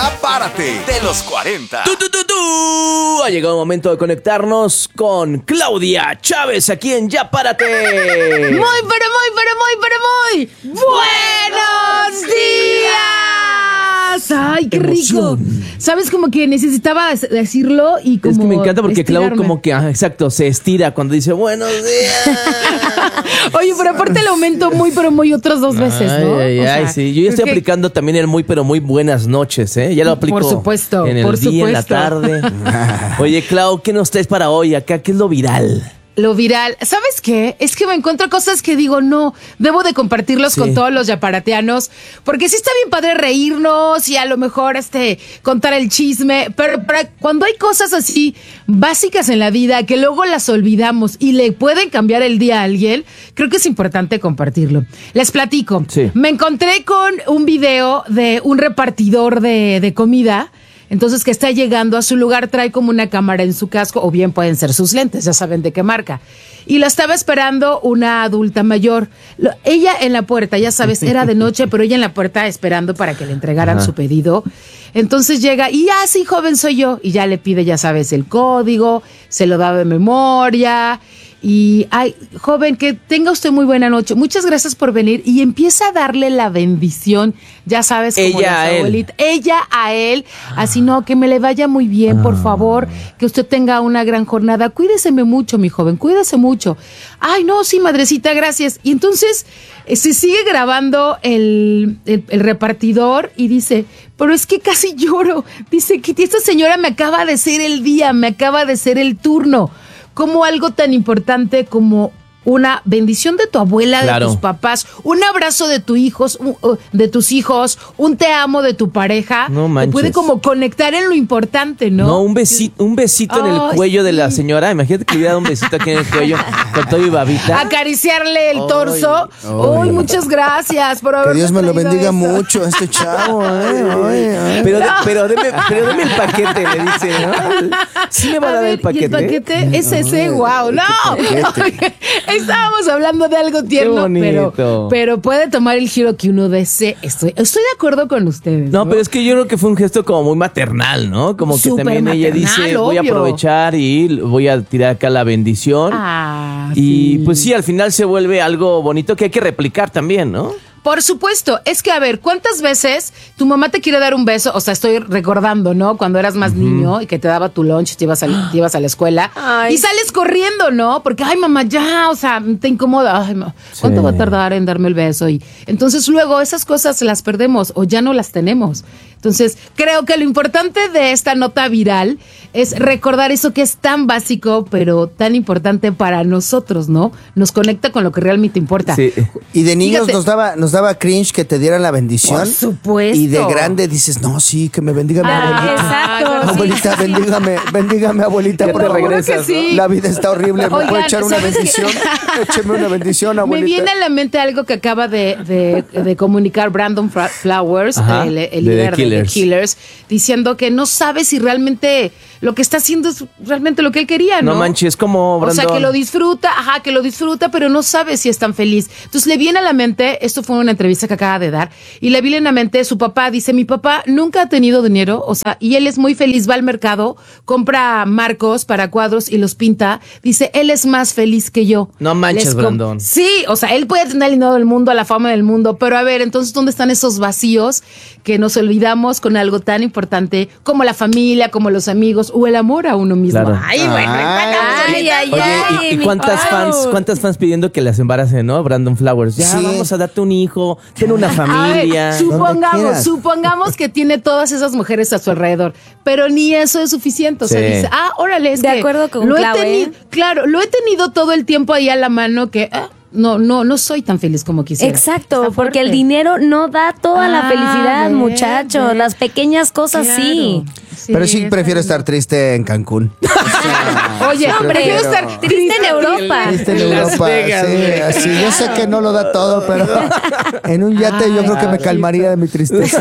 Ya Párate de los 40. Ha llegado el momento de conectarnos con Claudia Chávez aquí en Ya Párate. Muy buenos días. Ay, qué rico. Sabes, como que necesitaba decirlo y como es que me encanta porque Clau estirarme. como que, exacto, se estira cuando dice buenos días. Oye, pero aparte le aumento muy otras 2 veces, ¿no? Ay, O sea, sí. Yo ya estoy creo que- aplicando también el muy buenas noches, ¿eh? Ya lo aplico Por supuesto, en el por día, en la supuesto. tarde. Oye, Clau, ¿qué nos traes para hoy acá? ¿Qué es lo viral? Lo viral, ¿sabes qué? Es que me encuentro cosas que digo, no, debo de compartirlos Sí. con todos los yaparateanos, porque sí está bien padre reírnos y a lo mejor contar el chisme, pero cuando hay cosas así básicas en la vida que luego las olvidamos y le pueden cambiar el día a alguien, creo que es importante compartirlo. Les platico. Sí. Me encontré con un video de un repartidor de comida. Entonces, que está llegando a su lugar, trae como una cámara en su casco, o bien pueden ser sus lentes, ya saben de qué marca. Y la estaba esperando una adulta mayor. Ella en la puerta, ya sabes, era de noche, pero ella en la puerta esperando para que le entregaran su pedido. Entonces llega, y sí, joven, soy yo. Y ya le pide, ya sabes, el código, se lo da de memoria. Y, joven, que tenga usted muy buena noche. Muchas gracias por venir. Y empieza a darle la bendición, ya sabes, como Ella a él. abuelitas. Ella a él, así no, que me le vaya muy bien, por favor, que usted tenga una gran jornada. Cuídeseme mucho, mi joven, cuídese mucho. Ay, no, sí, madrecita, gracias. Y entonces se sigue grabando el repartidor y dice, pero es que casi lloro. Dice que esta señora me acaba de ser el día, me acaba de ser el turno. Como algo tan importante como una bendición de tu abuela, Claro. de tus papás, un abrazo de de tus hijos, un te amo de tu pareja, No te manches. puede como conectar en lo importante, ¿no? No, un besito en el Ay, cuello de la sí. señora. Imagínate que le diera un besito aquí en el cuello con todo y babita. Acariciarle el torso. Uy, muchas gracias por Que haberme Dios me lo traído bendiga esto. mucho a este chavo, Ay. Pero deme el paquete, le dice, ¿no? ¿Sí me va a dar el ¿Y paquete? el paquete es ese? ¡Wow! ¡No! Oye, estábamos hablando de algo tierno, bonito. pero puede tomar el giro que uno desee. Estoy de acuerdo con ustedes. No, pero es que yo creo que fue un gesto como muy maternal, ¿no? Como que Súper también ella maternal, dice, voy a obvio. aprovechar y voy a tirar acá la bendición. Y pues sí, al final se vuelve algo bonito que hay que replicar también, ¿no? Por supuesto, es que a ver, ¿cuántas veces tu mamá te quiere dar un beso? O sea, estoy recordando, ¿no? Cuando eras más niño y que te daba tu lunch, te ibas a la escuela Ay. y sales corriendo, ¿no? Porque, ay, mamá, ya, o sea, te incomoda. Ay, ¿cuánto Sí. va a tardar en darme el beso? Y entonces luego esas cosas las perdemos o ya no las tenemos. Entonces, creo que lo importante de esta nota viral es recordar eso que es tan básico, pero tan importante para nosotros, ¿no? Nos conecta con lo que realmente importa. Sí. Y de niños Fíjate. nos daba cringe que te dieran la bendición. Por supuesto. Y de grande dices, no, sí, que me bendiga mi abuelita. exacto. Ay, Abuelita, sí, sí. bendígame, abuelita. Ya por te favor. regresas, que sí. La vida está horrible, ¿me Oigan, puede echar una ¿sabes qué? bendición? Écheme una bendición, Me abuelita. viene a la mente algo que acaba de comunicar Brandon Flowers, Ajá, el de líder The de The Killers. Killers, diciendo que no sabe si realmente lo que está haciendo es realmente lo que él quería, ¿no? No manches, como O sea, Brandon. que lo disfruta, pero no sabe si es tan feliz. Entonces le viene a la mente, esto fue una entrevista que acaba de dar, y le viene a la mente su papá, dice, mi papá nunca ha tenido dinero, o sea, y él es muy feliz, va al mercado, compra marcos para cuadros y los pinta, dice, él es más feliz que yo. No manches, Brandon. Sí, o sea, él puede tener el dinero del mundo, la fama del mundo, pero a ver, entonces, ¿dónde están esos vacíos que nos olvidamos con algo tan importante como la familia, como los amigos o el amor a uno mismo? Claro. Ay, bueno, Ay, ay, Oye, ay, ¿y mi cuántas Pau. fans pidiendo que las embaracen, no? Brandon Flowers. Ya, Sí. vamos a darte un hijo, ten una A familia. ver, Donde quieras. supongamos que tiene todas esas mujeres a su alrededor, pero ni eso es suficiente. O sea, Sí. dice, órale, es De que acuerdo con lo he Clau, tenido, claro, lo he tenido todo el tiempo ahí a la mano que no soy tan feliz como quisiera. Exacto, Está porque el fuerte. dinero no da toda la felicidad, ve, muchachos. ve. Las pequeñas cosas sí. Pero sí está prefiero bien. estar triste en Cancún. Oye, No, hombre, prefiero estar triste en Europa. Triste en Las Europa, Vegas, sí, güey. así. Yo sé que no lo da todo, pero en un yate yo creo que me calmaría de mi tristeza.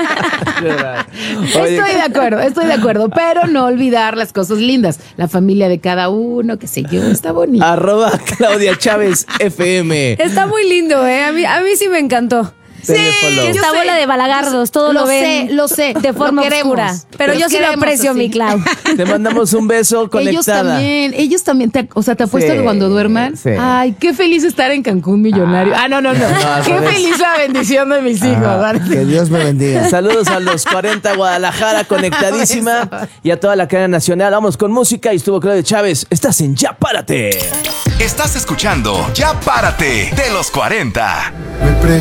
Oye, Estoy de acuerdo, pero no olvidar las cosas lindas, la familia de cada uno, qué sé yo, está bonito. @ Claudia Chávez FM. Está muy lindo, ¿eh? A mí sí me encantó. follow. yo Esta sé. bola de balagardos, todo lo ven Lo sé. de forma Lo queremos. oscura. Pero yo sí lo queremos aprecio, así. mi Clau. Te mandamos un beso conectada. Ellos también, te apuesto Sí, que cuando duerman, sí. ay, qué feliz estar en Cancún millonario. No. al Qué revés. feliz la bendición de mis hijos. ¿vale? Que Dios me bendiga. Saludos a los 40 Guadalajara, conectadísima. Y a toda la cadena nacional. Vamos con música y estuvo Claudia Chávez. Estás en Ya Párate. Estás escuchando Ya Párate de los 40. Me